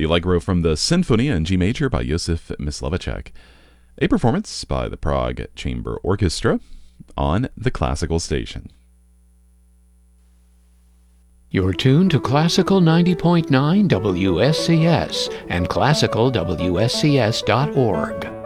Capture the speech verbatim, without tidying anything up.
the Allegro from the Sinfonia in G major by Josef Myslivacek, a performance by the Prague Chamber Orchestra on the Classical Station. You're tuned to Classical ninety point nine W S C S and classical W S C S dot org.